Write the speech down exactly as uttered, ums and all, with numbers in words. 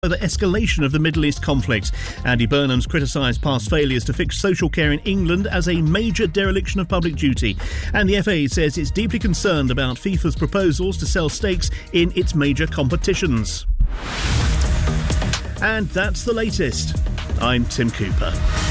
The escalation of the Middle East conflict. Andy Burnham's criticised past failures to fix social care in England as a major dereliction of public duty. And the F A says it's deeply concerned about FIFA's proposals to sell stakes in its major competitions. And that's the latest. I'm Tim Cooper.